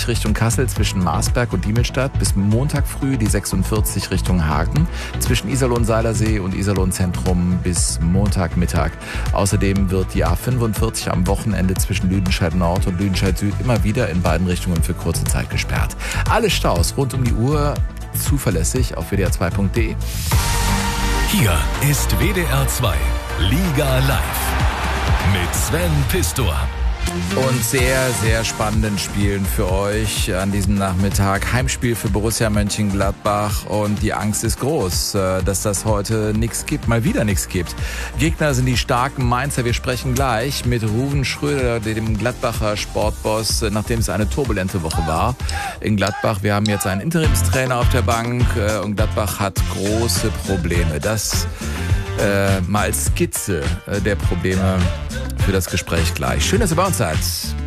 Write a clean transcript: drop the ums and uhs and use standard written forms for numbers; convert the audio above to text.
50 Richtung Kassel zwischen Marsberg und Diemelstadt. Bis Montag früh die 46 Richtung Hagen. Zwischen Iserlohn-Seilersee und Iserlohn-Zentrum bis Montagmittag. Außerdem wird die A45 am Wochenende zwischen Lüdenscheid-Nord und Lüdenscheid-Süd immer wieder in beiden Richtungen für kurze Zeit gesperrt. Alle Staus rund um die Uhr zuverlässig auf wdr2.de. Hier ist WDR 2 Liga Live mit Sven Pistor. Und sehr, sehr spannenden Spielen für euch an diesem Nachmittag. Heimspiel für Borussia Mönchengladbach und die Angst ist groß, dass das heute nichts gibt, mal wieder nichts gibt. Gegner sind die starken Mainzer. Wir sprechen gleich mit Ruven Schröder, dem Gladbacher Sportboss, nachdem es eine turbulente Woche war in Gladbach. Wir haben jetzt einen Interimstrainer auf der Bank und Gladbach hat große Probleme. Das mal als Skizze der Probleme für das Gespräch gleich. Schön, dass ihr bei uns seid.